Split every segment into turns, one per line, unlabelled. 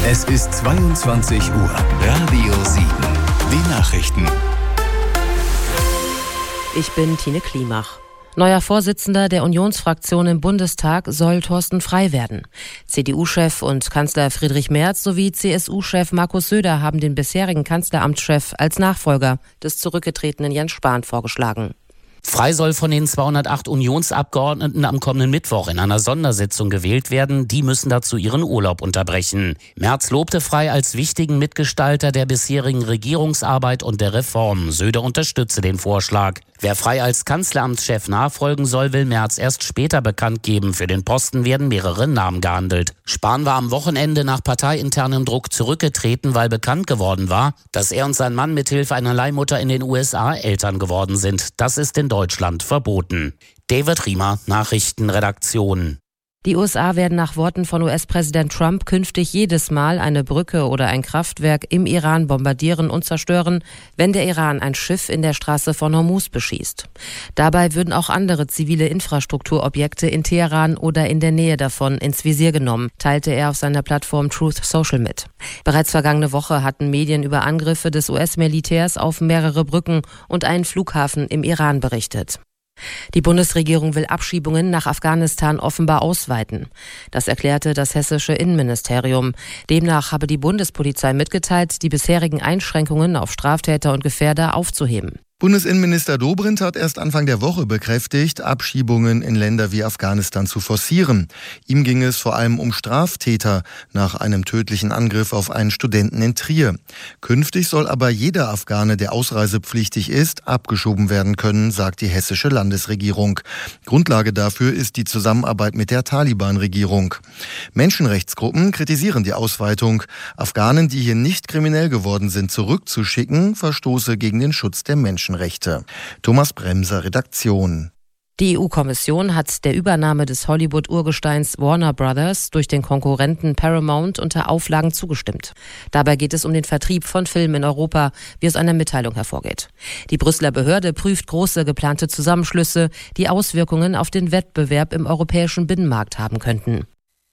Es ist 22 Uhr. Radio 7. Die Nachrichten.
Ich bin Tine Klimach. Neuer Vorsitzender der Unionsfraktion im Bundestag soll Thorsten Frey werden. CDU-Chef und Kanzler Friedrich Merz sowie CSU-Chef Markus Söder haben den bisherigen Kanzleramtschef als Nachfolger des zurückgetretenen Jens Spahn vorgeschlagen.
Frey soll von den 208 Unionsabgeordneten am kommenden Mittwoch in einer Sondersitzung gewählt werden. Die müssen dazu ihren Urlaub unterbrechen. Merz lobte Frey als wichtigen Mitgestalter der bisherigen Regierungsarbeit und der Reform. Söder unterstütze den Vorschlag. Wer Frey als Kanzleramtschef nachfolgen soll, will Merz erst später bekannt geben. Für den Posten werden mehrere Namen gehandelt. Spahn war am Wochenende nach parteiinternem Druck zurückgetreten, weil bekannt geworden war, dass er und sein Mann mithilfe einer Leihmutter in den USA Eltern geworden sind. Das ist in Deutschland verboten. David Riemer, Nachrichtenredaktion.
Die USA werden nach Worten von US-Präsident Trump künftig jedes Mal eine Brücke oder ein Kraftwerk im Iran bombardieren und zerstören, wenn der Iran ein Schiff in der Straße von Hormuz beschießt. Dabei würden auch andere zivile Infrastrukturobjekte in Teheran oder in der Nähe davon ins Visier genommen, teilte er auf seiner Plattform Truth Social mit. Bereits vergangene Woche hatten Medien über Angriffe des US-Militärs auf mehrere Brücken und einen Flughafen im Iran berichtet. Die Bundesregierung will Abschiebungen nach Afghanistan offenbar ausweiten. Das erklärte das hessische Innenministerium. Demnach habe die Bundespolizei mitgeteilt, die bisherigen Einschränkungen auf Straftäter und Gefährder aufzuheben.
Bundesinnenminister Dobrindt hat erst Anfang der Woche bekräftigt, Abschiebungen in Länder wie Afghanistan zu forcieren. Ihm ging es vor allem um Straftäter nach einem tödlichen Angriff auf einen Studenten in Trier. Künftig soll aber jeder Afghane, der ausreisepflichtig ist, abgeschoben werden können, sagt die hessische Landesregierung. Grundlage dafür ist die Zusammenarbeit mit der Taliban-Regierung. Menschenrechtsgruppen kritisieren die Ausweitung. Afghanen, die hier nicht kriminell geworden sind, zurückzuschicken, verstoße gegen den Schutz der Menschenrechte. Thomas Bremser, Redaktion.
Die EU-Kommission hat der Übernahme des Hollywood-Urgesteins Warner Brothers durch den Konkurrenten Paramount unter Auflagen zugestimmt. Dabei geht es um den Vertrieb von Filmen in Europa, wie aus einer Mitteilung hervorgeht. Die Brüsseler Behörde prüft große geplante Zusammenschlüsse, die Auswirkungen auf den Wettbewerb im europäischen Binnenmarkt haben könnten.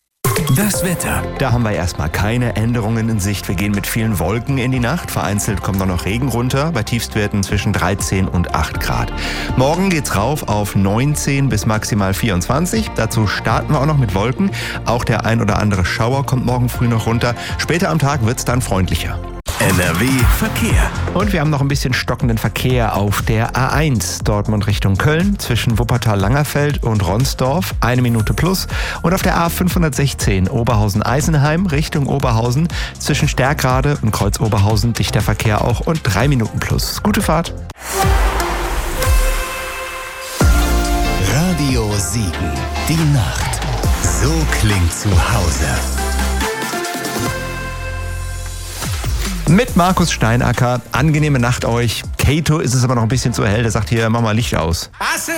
Das Wetter.
Da haben wir erstmal keine Änderungen in Sicht. Wir gehen mit vielen Wolken in die Nacht. Vereinzelt kommt auch noch Regen runter, bei Tiefstwerten zwischen 13 und 8 Grad. Morgen geht's rauf auf 19 bis maximal 24. Dazu starten wir auch noch mit Wolken. Auch der ein oder andere Schauer kommt morgen früh noch runter. Später am Tag wird's dann freundlicher.
NRW Verkehr.
Und wir haben noch ein bisschen stockenden Verkehr auf der A1 Dortmund Richtung Köln zwischen Wuppertal-Langerfeld und Ronsdorf, 1 Minute plus. Und auf der A516 Oberhausen-Eisenheim Richtung Oberhausen zwischen Stärkrade und Kreuz-Oberhausen dichter Verkehr auch und 3 Minuten plus. Gute Fahrt.
Radio 7. Die Nacht. So klingt zu Hause.
Mit Markus Steinacker. Angenehme Nacht euch. Kato ist es aber noch ein bisschen zu hell. Der sagt hier, mach mal Licht aus.